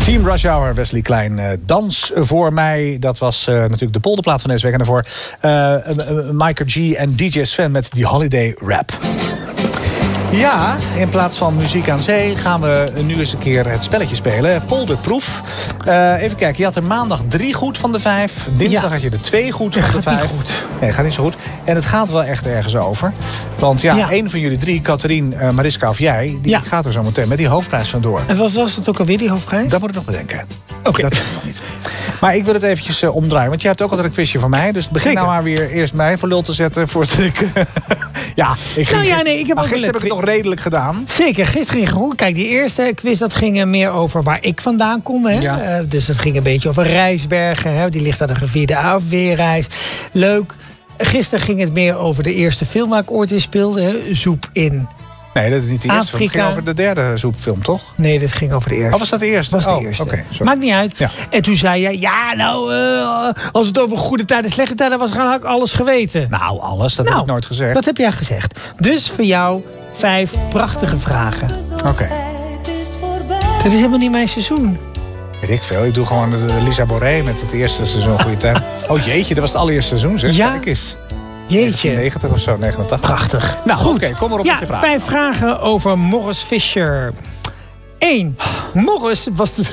Team Rush Hour, Wesley Klein, Dans voor mij. Dat was natuurlijk de polderplaat van deze week. En daarvoor Micah G en DJ Sven met die Holiday Rap. Ja, in plaats van muziek aan zee gaan we nu eens een keer het spelletje spelen. Polderproef. Even kijken, je had er maandag 3 goed van de 5. Dinsdag had je er 2 goed van de 5. Nee, het gaat niet zo goed. En het gaat wel echt ergens over. Want één van jullie 3, Catherine, Mariska of jij... die gaat er zo meteen met die hoofdprijs vandoor. En was het ook alweer die hoofdprijs? Dat moet ik nog bedenken. Oké. Dat weet ik nog niet. Maar ik wil het eventjes omdraaien. Want jij hebt ook altijd een quizje van mij. Dus begin nou maar weer eerst mij voor lul te zetten. Voordat ik... gisteren heb ik het nog redelijk gedaan. Zeker, gisteren ging het goed. Kijk, die eerste quiz dat ging meer over waar ik vandaan kom. Hè? Ja. Dus dat ging een beetje over Rijsbergen. Hè? Die ligt aan de rivier de afweerreis. Leuk. Gisteren ging het meer over de eerste film waar ik ooit in speelde. Hè? Zoep in Nee, dat is niet de eerste film. Het ging over de derde zoepfilm, toch? Nee, dat ging over de eerste. Of was dat de eerste? Was de eerste. Okay, maakt niet uit. Ja. En toen zei jij, als het over goede tijden en slechte tijden was, had ik alles geweten. Nou, alles, dat heb ik nooit gezegd. Dat heb jij gezegd. Dus voor jou 5 prachtige vragen. Oké. Dat is helemaal niet mijn seizoen. Weet ik veel. Ik doe gewoon de Lisa Boré met het eerste seizoen Goede Tijd. Oh jeetje, dat was het allereerste seizoen, zeg. Ja. Kijk eens. Jeetje. 90 of zo, 89. Prachtig. Nou, goed. Oké, kom maar op met je vraag. 5 vragen over Morris Fisher. 1. Morris was de...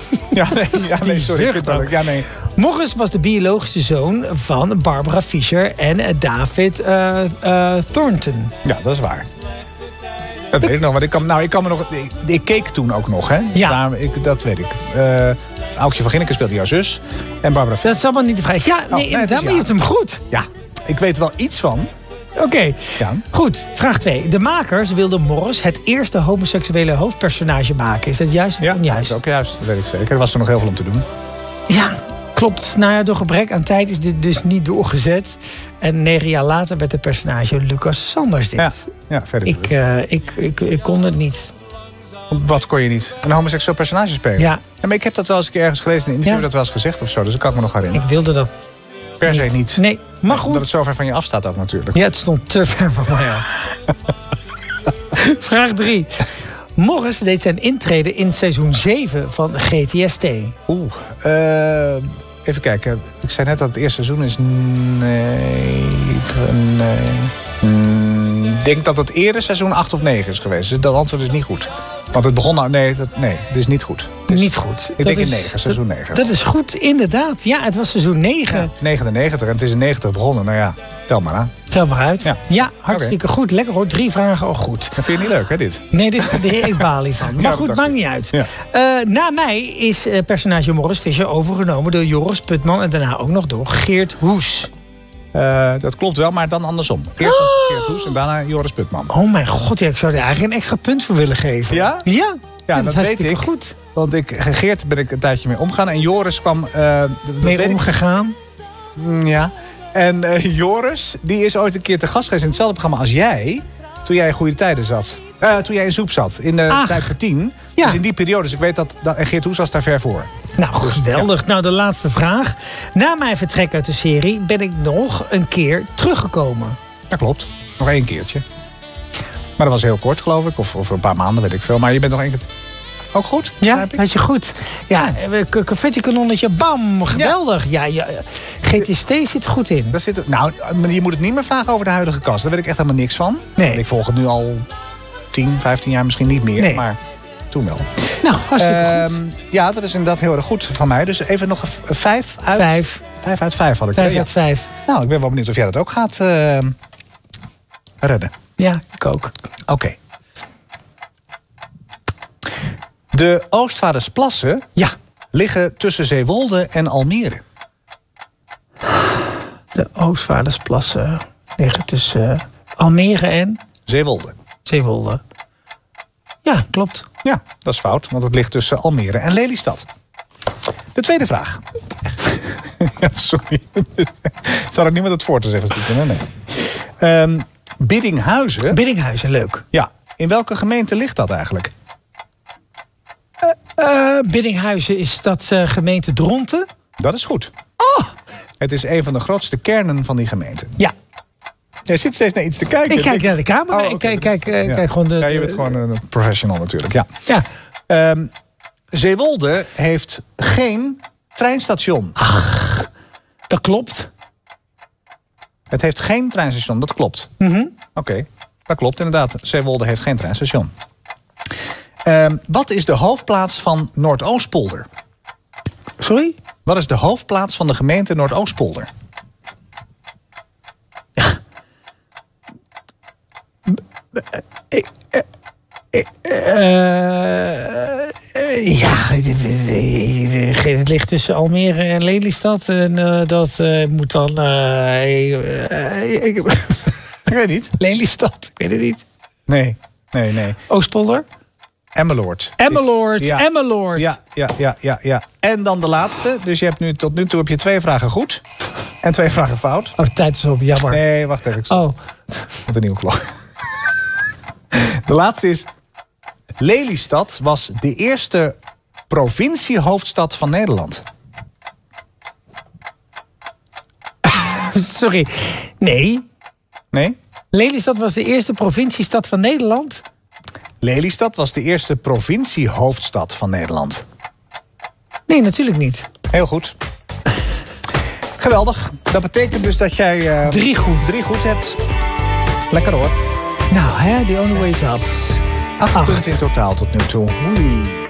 sorry. Morris was de biologische zoon van Barbara Fisher en David Thornton. Ja, dat is waar. Dat weet ik nog. Want ik keek toen ook nog, hè? Ja. Dat weet ik. Aukje van Ginneken speelde jouw zus. En Barbara Fisher. Dat is allemaal niet de vraag. Ja, inderdaad, maar je hebt hem goed. Ja, ik weet wel iets van. Oké. Ja. Goed. Vraag 2. De makers wilden Morris het eerste homoseksuele hoofdpersonage maken. Is dat juist of onjuist? Dat is ook juist. Dat weet ik zeker. Er was er nog heel veel om te doen. Ja, klopt. Door gebrek aan tijd is dit dus niet doorgezet. En 9 jaar later werd de personage Lucas Sanders dit. Ja, verder. Ik kon het niet. Wat kon je niet? Een homoseksueel personage spelen? Ja. Maar ik heb dat wel eens een keer ergens gelezen in een interview. Dat wel eens gezegd of zo. Dus dat kan ik me nog herinneren. Ik wilde dat per se niet. Nee, maar goed. Omdat het zo ver van je afstaat ook natuurlijk. Ja, het stond te ver van mij af. Vraag 3. Morris deed zijn intrede in seizoen 7 van GTST. Even kijken. Ik zei net dat het eerste seizoen is... Ik denk dat het eerder seizoen 8 of 9 is geweest. Dus dat antwoord is niet goed. Want het begon nou... Nee, dit is niet goed. Niet goed. Ik denk in 9, seizoen 9. Dat is goed, inderdaad. Ja, het was seizoen 9. Ja, 99 en het is in 90 begonnen. Nou ja, tel maar aan. Tel maar uit. Ja, hartstikke goed. Lekker hoor. 3 vragen al goed. Dat vind je niet leuk, hè, dit? Nee, dit deed ik baal niet van. Maar goed, maakt niet uit. Ja. Na mij is personage Morris Fisher overgenomen door Joris Putman... en daarna ook nog door Geert Hoes. Dat klopt wel, maar dan andersom. Eerst was Geert Hoes en daarna Joris Putman. Oh mijn god, ik zou er eigenlijk een extra punt voor willen geven. Ja? Ja. Ja, dat weet ik. Goed. Want Geert ben ik een tijdje mee omgegaan. En Joris kwam... mee omgegaan? Ja. En Joris, die is ooit een keer te gast geweest in hetzelfde programma als jij. Toen jij in Goede Tijden zat. Toen jij in Zoep zat. In de Tijd voor 10. Ja. Dus in die periode. Dus ik weet dat en Geert Hoes was daar ver voor. Nou, dus, geweldig. Ja. Nou, de laatste vraag. Na mijn vertrek uit de serie ben ik nog een keer teruggekomen. Dat klopt. Nog 1 keertje. Maar dat was heel kort, geloof ik. Of een paar maanden, weet ik veel. Maar je bent nog 1 keer... Ook goed? Ja, had je goed. Ja, confetti-kanonnetje, bam, geweldig. Ja, GTST zit goed in. Daar zit, nou, je moet het niet meer vragen over de huidige kast. Daar weet ik echt helemaal niks van. Nee. Ik volg het nu al 10, 15 jaar misschien niet meer. Nee. Maar toen wel. Nou, hartstikke goed. Ja, dat is inderdaad heel erg goed van mij. Dus even nog 5 uit... 5 uit 5 had ik. 5 uit 5. Nou, ik ben wel benieuwd of jij dat ook gaat redden. Ja, ik ook. Oké. De Oostvaardersplassen liggen tussen Zeewolde en Almere. De Oostvaardersplassen liggen tussen Almere en... Zeewolde. Ja, klopt. Ja, dat is fout, want het ligt tussen Almere en Lelystad. De tweede vraag. Ja, sorry. Zou er niemand het voor te zeggen? Nee. Biddinghuizen. Biddinghuizen, leuk. Ja. In welke gemeente ligt dat eigenlijk? Biddinghuizen, is dat gemeente Dronten? Dat is goed. Oh! Het is een van de grootste kernen van die gemeente. Ja. Jij zit steeds naar iets te kijken. Ik kijk naar de camera. Okay. Kijk gewoon de... Ja, je bent gewoon een professional natuurlijk. Ja. Ja. Zeewolde heeft geen treinstation. Ach, dat klopt. Het heeft geen treinstation, dat klopt. Oké, dat klopt inderdaad. Zeewolde heeft geen treinstation. Wat is de hoofdplaats van Noordoostpolder? Sorry? Wat is de hoofdplaats van de gemeente Noordoostpolder? Ja, het ligt tussen Almere en Lelystad. En dat moet dan... Ik weet niet. Lelystad, ik weet het niet. Nee. Oostpolder? Emmeloord. Emmeloord. Ja. En dan de laatste. Dus je hebt tot nu toe heb je 2 vragen goed. En 2 vragen fout. Oh, de tijd is op, jammer. Nee, wacht even. Oh. Met een nieuwe klok. De laatste is... Lelystad was de eerste provinciehoofdstad van Nederland. Sorry. Nee. Nee? Lelystad was de eerste provinciestad van Nederland? Lelystad was de eerste provinciehoofdstad van Nederland. Nee, natuurlijk niet. Heel goed. Geweldig. Dat betekent dus dat jij... 3 goed. 3 goed hebt. Lekker hoor. Nou, hè, the only way is up. 8 punten in totaal tot nu toe. Oei.